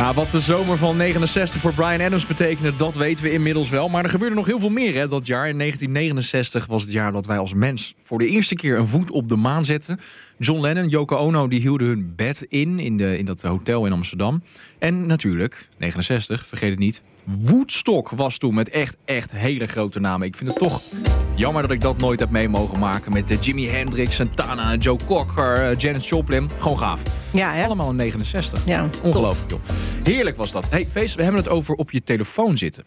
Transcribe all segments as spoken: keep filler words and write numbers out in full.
Ja, wat de zomer van negenenzestig voor Bryan Adams betekende, dat weten we inmiddels wel. Maar er gebeurde nog heel veel meer hè, dat jaar. In negentien negenenzestig was het jaar dat wij als mens voor de eerste keer een voet op de maan zetten. John Lennon, Yoko Ono, die hielden hun bed in, in, de, in dat hotel in Amsterdam. En natuurlijk, negenenzestig, vergeet het niet, Woodstock was toen met echt, echt hele grote namen. Ik vind het toch jammer dat ik dat nooit heb mee mogen maken met uh, Jimi Hendrix, Santana, Joe Cocker, uh, Janis Joplin. Gewoon gaaf. Ja, hè? Allemaal in negenenzestig. Ja, ongelooflijk, joh. Heerlijk was dat. Hey, Feest, we hebben het over op je telefoon zitten.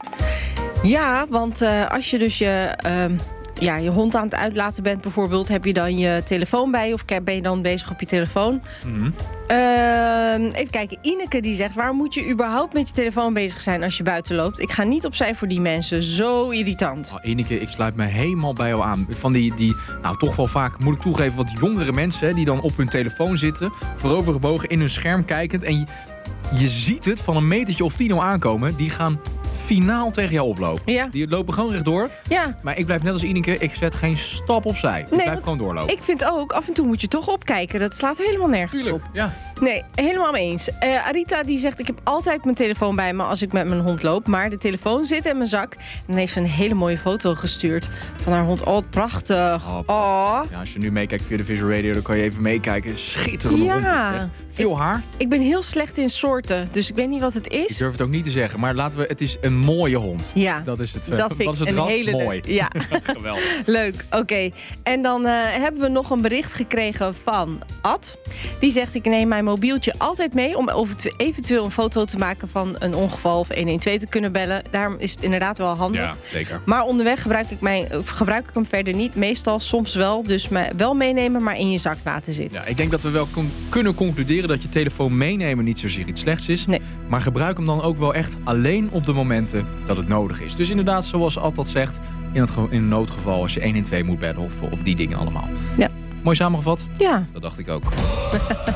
Ja, want uh, als je dus je... Uh... Ja, je hond aan het uitlaten bent bijvoorbeeld, heb je dan je telefoon bij of ben je dan bezig op je telefoon? Mm-hmm. Uh, even kijken, Ineke die zegt, waar moet je überhaupt met je telefoon bezig zijn als je buiten loopt? Ik ga niet opzij voor die mensen, zo irritant. Oh, Ineke, ik sluit me helemaal bij jou aan. Van die, die, nou toch wel vaak, moet ik toegeven, wat jongere mensen hè, die dan op hun telefoon zitten, voorovergebogen in hun scherm kijkend. En je, je ziet het van een metertje of tien al aankomen, die gaan finaal tegen jou oplopen. Ja. Die lopen gewoon rechtdoor. Ja. Maar ik blijf net als Ineke, ik zet geen stap opzij. Ik nee, blijf gewoon doorlopen. Ik vind ook, af en toe moet je toch opkijken. Dat slaat helemaal nergens Tuurlijk, op. ja. Nee, helemaal mee eens. Uh, Arita die zegt, ik heb altijd mijn telefoon bij me als ik met mijn hond loop. Maar de telefoon zit in mijn zak. En dan heeft ze een hele mooie foto gestuurd van haar hond. Oh, prachtig. Oh, oh. Ja, als je nu meekijkt via de Visual Radio, dan kan je even meekijken. Schitterende Ja. hond. Zeg. Veel ik, haar. Ik ben heel slecht in soorten, dus ik weet niet wat het is. Ik durf het ook niet te zeggen, maar laten we, het is een mooie hond. Ja, dat is het. dat vind dat is ik het een ras. hele Mooi. Ja. Geweldig. Leuk, oké. Okay. En dan uh, hebben we nog een bericht gekregen van Ad. Die zegt, ik neem mijn mobieltje altijd mee om eventueel een foto te maken van een ongeval of honderdtwaalf te kunnen bellen. Daarom is het inderdaad wel handig. Ja, zeker. Maar onderweg gebruik ik, mijn, gebruik ik hem verder niet. Meestal soms wel, dus me, wel meenemen, maar in je zak laten zitten. Ja, ik denk dat we wel kon, kunnen concluderen dat je telefoon meenemen niet zozeer iets slechts is. Nee. Maar gebruik hem dan ook wel echt alleen op de momenten dat het nodig is. Dus inderdaad, zoals Ad dat zegt, in, het, in een noodgeval als je honderdtwaalf moet bellen of, of die dingen allemaal. Ja. Mooi samengevat? Ja. Dat dacht ik ook.